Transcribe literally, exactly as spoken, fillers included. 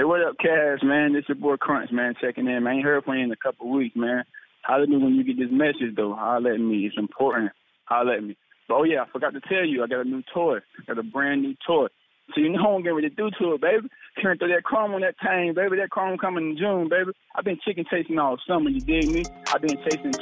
what up, Cass, man? This your boy Crunch, man, checking in, man. Ain't heard from you in a couple of weeks, man. Holler at me when you get this message, though. Holler at me. It's important. Holler at me. But, oh, yeah, I forgot to tell you, I got a new toy. I got a brand new toy. So you know what I'm getting ready to do to it, baby. Turn through that chrome on that thing, baby. That chrome coming in June, baby. I've been chicken chasing all summer, you dig me? I've been chasing